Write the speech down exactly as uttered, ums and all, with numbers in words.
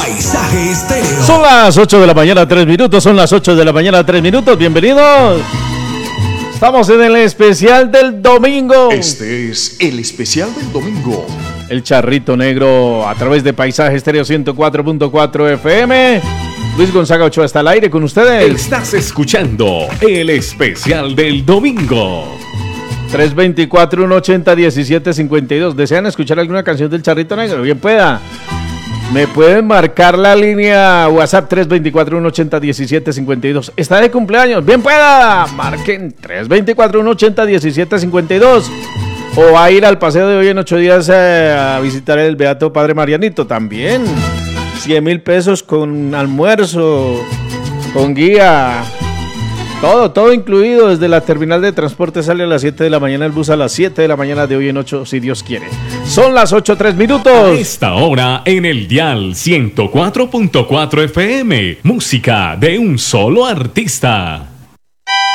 Paisaje Estéreo. Son las ocho de la mañana, tres minutos. Son las ocho de la mañana, tres minutos. Bienvenidos. Estamos en el especial del domingo. Este es el especial del domingo. El Charrito Negro a través de Paisaje Estéreo ciento cuatro punto cuatro F M. Luis Gonzaga Ochoa está al aire con ustedes. Estás escuchando el especial del domingo. tres dos cuatro, uno ocho cero, uno siete cinco dos. ¿Desean escuchar alguna canción del Charrito Negro? Bien pueda. Me pueden marcar la línea WhatsApp tres dos cuatro, uno ocho cero, uno siete cinco dos. Está de cumpleaños. Bien pueda. Marquen tres dos cuatro, uno ocho cero, uno siete cinco dos. O va a ir al paseo de hoy en ocho días eh, a visitar el Beato Padre Marianito también. cien mil pesos con almuerzo, con guía. Todo, todo incluido. Desde la terminal de transporte sale a las siete de la mañana, el bus a las siete de la mañana de hoy en ocho, si Dios quiere. Son las ocho, tres minutos. A esta hora en el dial ciento cuatro punto cuatro F M. Música de un solo artista.